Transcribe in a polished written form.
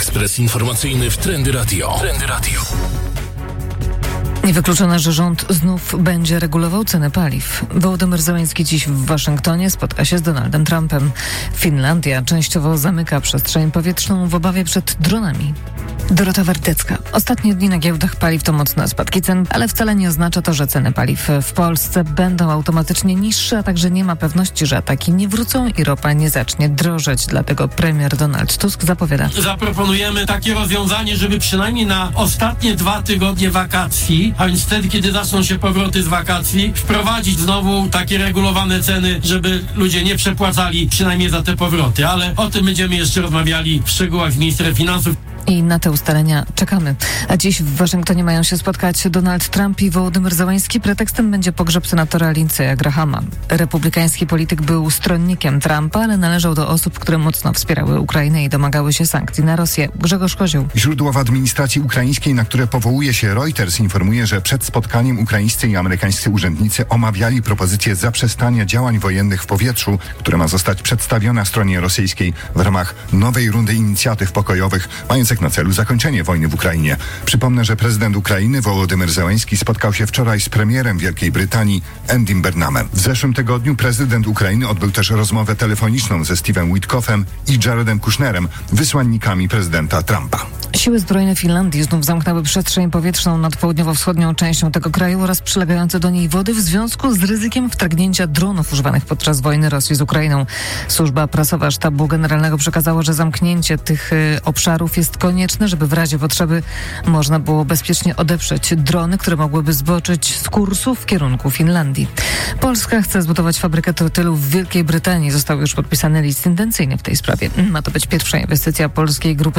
Ekspres informacyjny w Trendy Radio. Niewykluczone, że rząd znów będzie regulował ceny paliw. Wołodymyr Zełenski dziś w Waszyngtonie spotka się z Donaldem Trumpem. Finlandia częściowo zamyka przestrzeń powietrzną w obawie przed dronami. Dorota Wardecka. Ostatnie dni na giełdach paliw to mocne spadki cen, ale wcale nie oznacza to, że ceny paliw w Polsce będą automatycznie niższe, a także nie ma pewności, że ataki nie wrócą i ropa nie zacznie drożeć. Dlatego premier Donald Tusk zapowiada. Zaproponujemy takie rozwiązanie, żeby przynajmniej na ostatnie 2 tygodnie wakacji, a więc wtedy, kiedy zaczną się powroty z wakacji, wprowadzić znowu takie regulowane ceny, żeby ludzie nie przepłacali przynajmniej za te powroty. Ale o tym będziemy jeszcze rozmawiali w szczegółach z ministrem finansów. I na te ustalenia czekamy. A dziś w Waszyngtonie mają się spotkać Donald Trump i Wołodymyr Zełenski. Pretekstem będzie pogrzeb senatora Lindsey'a Grahama. Republikański polityk był stronnikiem Trumpa, ale należał do osób, które mocno wspierały Ukrainę i domagały się sankcji na Rosję. Grzegorz Kozioł. Źródło w administracji ukraińskiej, na które powołuje się Reuters, informuje, że przed spotkaniem ukraińscy i amerykańscy urzędnicy omawiali propozycję zaprzestania działań wojennych w powietrzu, która ma zostać przedstawiona stronie rosyjskiej w ramach nowej rundy inicjatyw pokojowych, mających na celu zakończenie wojny w Ukrainie. Przypomnę, że prezydent Ukrainy Wołodymyr Zełenski spotkał się wczoraj z premierem Wielkiej Brytanii Andym Burnhamem. W zeszłym tygodniu prezydent Ukrainy odbył też rozmowę telefoniczną ze Steve'em Witkoffem i Jaredem Kushnerem, wysłannikami prezydenta Trumpa. Siły zbrojne Finlandii znów zamknęły przestrzeń powietrzną nad południowo-wschodnią częścią tego kraju oraz przylegające do niej wody w związku z ryzykiem wtargnięcia dronów używanych podczas wojny Rosji z Ukrainą. Służba prasowa Sztabu Generalnego przekazała, że zamknięcie tych obszarów jest konieczne, żeby w razie potrzeby można było bezpiecznie odeprzeć drony, które mogłyby zboczyć z kursu w kierunku Finlandii. Polska chce zbudować fabrykę trotylów w Wielkiej Brytanii. Został już podpisany list intencyjny w tej sprawie. Ma to być pierwsza inwestycja polskiej grupy